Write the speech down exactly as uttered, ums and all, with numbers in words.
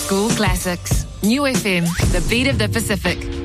School Classics. New F M, the beat of the Pacific.